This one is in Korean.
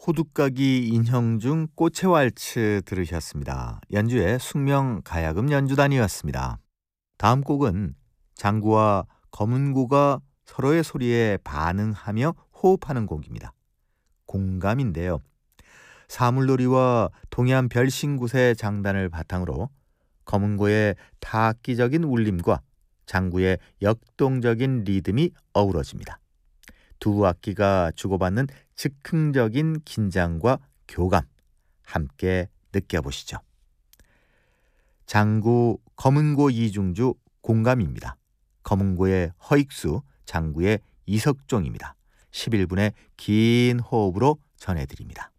호두까기 인형 중 꽃의 왈츠 들으셨습니다. 연주의 숙명 가야금 연주단이었습니다. 다음 곡은 장구와 검은고가 서로의 소리에 반응하며 호흡하는 곡입니다. 공감인데요. 사물놀이와 동해안 별신굿의 장단을 바탕으로 검은고의 타악기적인 울림과 장구의 역동적인 리듬이 어우러집니다. 두 악기가 주고받는 즉흥적인 긴장과 교감 함께 느껴보시죠. 장구 검은고 이중주 공감입니다. 검은고의 허익수, 장구의 이석종입니다. 11분의 긴 호흡으로 전해드립니다.